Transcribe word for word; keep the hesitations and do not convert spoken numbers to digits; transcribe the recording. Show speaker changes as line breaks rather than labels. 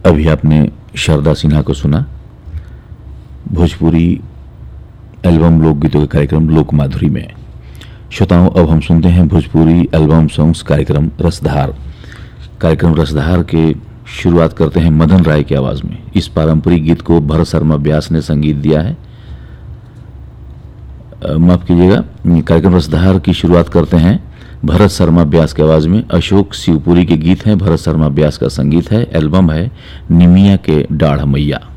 अभी आपने शारदा सिन्हा को सुना। भोजपुरी एल्बम लोकगीतों के कार्यक्रम लोक माधुरी में। श्रोताओं, अब हम सुनते हैं भोजपुरी एल्बम सॉन्ग्स कार्यक्रम रसधार। कार्यक्रम रसधार के शुरुआत करते हैं मदन राय की आवाज में। इस पारंपरिक गीत को भरत शर्मा व्यास ने संगीत दिया है। माफ कीजिएगा, कार्यक्रम रसधार की शुरुआत करते हैं भरत शर्मा व्यास की आवाज में। अशोक शिवपुरी के गीत हैं, भरत शर्मा व्यास का संगीत है। एल्बम है निमिया के डाढ़ मैया।